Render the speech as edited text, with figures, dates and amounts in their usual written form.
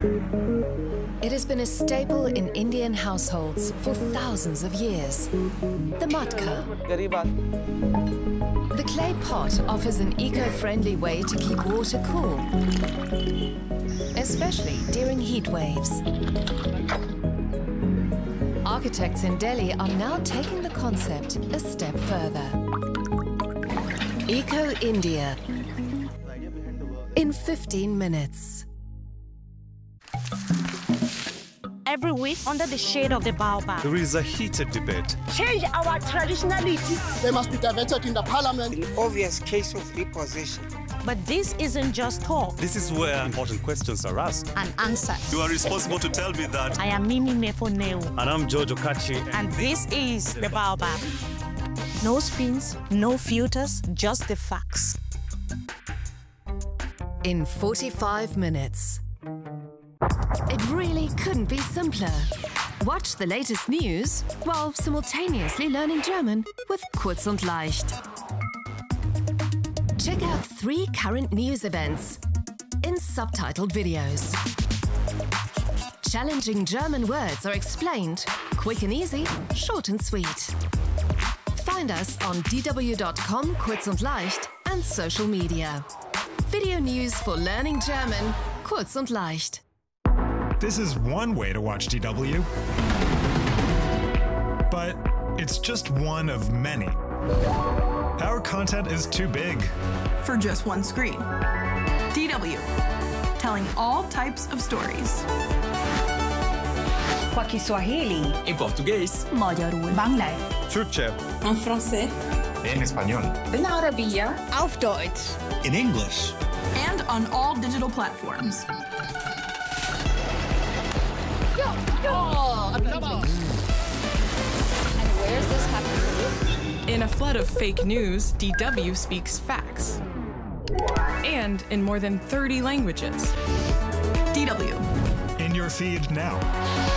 It has been a staple in Indian households for thousands of years. The matka. The clay pot offers an eco-friendly way to keep water cool, especially during heat waves. Architects in Delhi are now taking the concept a step further. Eco India in 15 minutes. Every week, under the shade of the baobab, there is a heated debate. Change our traditionality. They must be diverted in the parliament. An obvious case of repossession. But this isn't just talk. This is where important questions are asked. And answered. You are responsible to tell me that. I am Mimi Mefoneu. And I'm Jojo Kachi. And this is The Baobab. No spins, no filters, just the facts. In 45 minutes. It really couldn't be simpler. Watch the latest news while simultaneously learning German with Kurz und Leicht. Check out 3 current news events in subtitled videos. Challenging German words are explained, quick and easy, short and sweet. Find us on dw.com, Kurz und Leicht, and social media. Video news for learning German, Kurz und Leicht. This is one way to watch DW, but it's just one of many. Our content is too big for just one screen. DW, telling all types of stories. Kwa Kiswahili. En português. Magyarul. Bangla. Türkçe. En français. En español. En Arabiya. Auf Deutsch. In English. And on all digital platforms. And where's this happening? In a flood of fake news, DW speaks facts. And in more than 30 languages. DW. In your feed now.